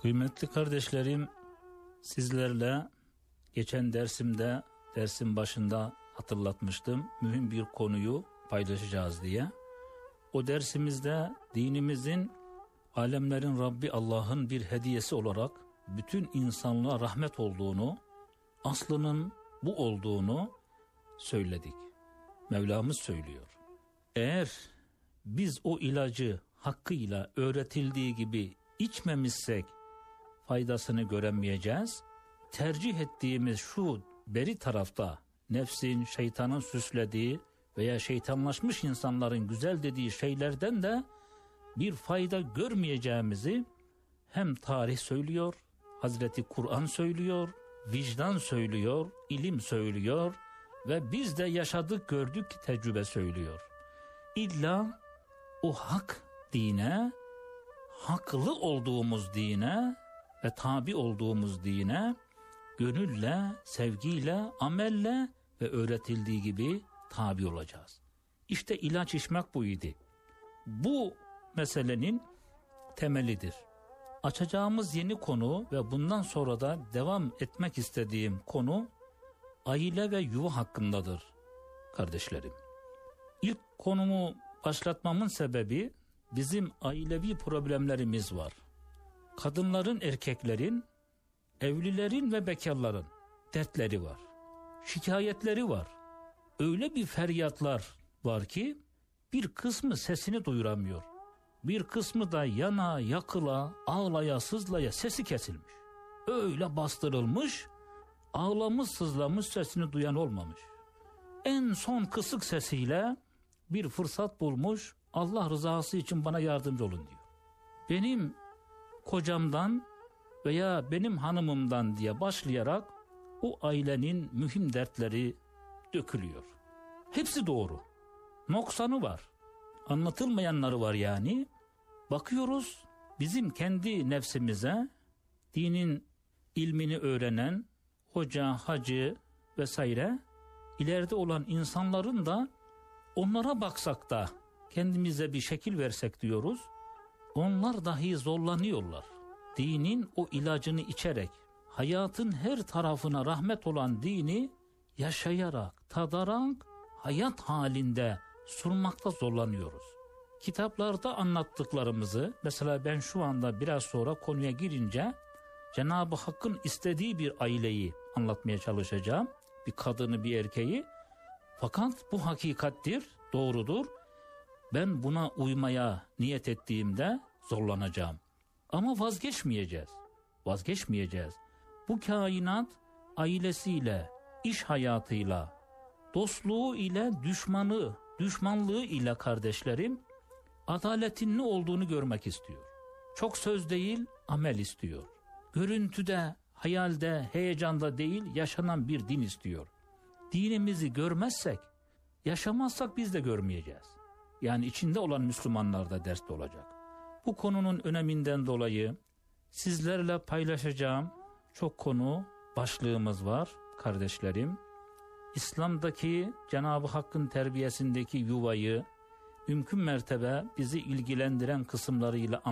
Kıymetli kardeşlerim, sizlerle geçen dersin başında hatırlatmıştım. Mühim bir konuyu paylaşacağız diye. O dersimizde dinimizin, alemlerin Rabbi Allah'ın bir hediyesi olarak bütün insanlığa rahmet olduğunu, aslının bu olduğunu söyledik. Mevlamız söylüyor. Eğer biz o ilacı hakkıyla öğretildiği gibi içmemişsek faydasını göremeyeceğiz. Tercih ettiğimiz şu beri tarafta nefsin, şeytanın süslediği veya şeytanlaşmış insanların güzel dediği şeylerden de bir fayda görmeyeceğimizi hem tarih söylüyor, Hazreti Kur'an söylüyor, vicdan söylüyor, ilim söylüyor ve biz de yaşadık, gördük, tecrübe söylüyor. İlla o hak dine, haklı olduğumuz dine ve tabi olduğumuz dine gönülle, sevgiyle, amelle ve öğretildiği gibi tabi olacağız. İşte ilaç içmek bu idi. Bu meselenin temelidir. Açacağımız yeni konu ve bundan sonra da devam etmek istediğim konu aile ve yuva hakkındadır kardeşlerim. İlk konumu başlatmamın sebebi bizim ailevi problemlerimiz var. Kadınların, erkeklerin, evlilerin ve bekarların dertleri var. Şikayetleri var. Öyle bir feryatlar var ki bir kısmı sesini duyuramıyor. Bir kısmı da yana, yakıla, ağlaya, sızlaya sesi kesilmiş. Öyle bastırılmış, ağlamış, sızlamış, sesini duyan olmamış. En son kısık sesiyle bir fırsat bulmuş, Allah rızası için bana yardımcı olun diyor. Benim kocamdan veya benim hanımımdan diye başlayarak o ailenin mühim dertleri dökülüyor. Hepsi doğru. Noksanı var. Anlatılmayanları var yani. Bakıyoruz bizim kendi nefsimize dinin ilmini öğrenen hoca, hacı vesaire ileride olan insanların da onlara baksak da kendimize bir şekil versek diyoruz. Onlar dahi zorlanıyorlar. Dinin o ilacını içerek, hayatın her tarafına rahmet olan dini yaşayarak, tadarak, hayat halinde sunmakta zorlanıyoruz. Kitaplarda anlattıklarımızı, mesela ben şu anda biraz sonra konuya girince Cenab-ı Hakk'ın istediği bir aileyi anlatmaya çalışacağım. Bir kadını, bir erkeği. Fakat bu hakikattir, doğrudur. Ben buna uymaya niyet ettiğimde zorlanacağım. Ama vazgeçmeyeceğiz. Bu kainat ailesiyle, iş hayatıyla, dostluğu ile düşmanlığı ile kardeşlerim, adaletin ne olduğunu görmek istiyor. Çok söz değil, amel istiyor. Görüntüde, hayalde, heyecanda değil, yaşanan bir din istiyor. Dinimizi görmezsek, yaşamazsak biz de görmeyeceğiz. Yani içinde olan Müslümanlar da derste olacak. Bu konunun öneminden dolayı sizlerle paylaşacağım çok konu başlığımız var kardeşlerim. İslam'daki Cenab-ı Hakk'ın terbiyesindeki yuvayı mümkün mertebe bizi ilgilendiren kısımlarıyla